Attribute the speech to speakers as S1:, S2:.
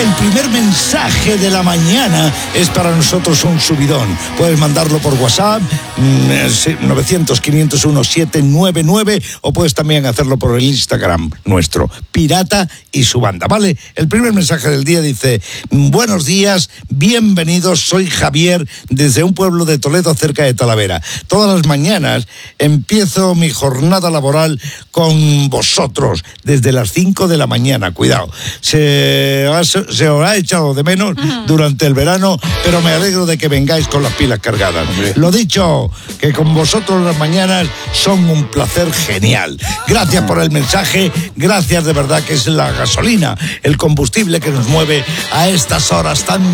S1: El primer mensaje de la mañana es para nosotros un subidón. Puedes mandarlo por WhatsApp 900-501-799 o puedes también hacerlo por el Instagram nuestro, Pirata y su banda, ¿vale? El primer mensaje del día dice: buenos días, bienvenidos, soy Javier desde un pueblo de Toledo cerca de Talavera. Todas las mañanas empiezo mi jornada laboral con vosotros desde las 5 de la mañana. Cuidado, se os ha echado de menos durante el verano, pero me alegro de que vengáis con las pilas cargadas. Lo dicho, que con vosotros las mañanas son un placer genial. Gracias por el mensaje, gracias de verdad, que es la gasolina, el combustible que nos mueve a estas horas tan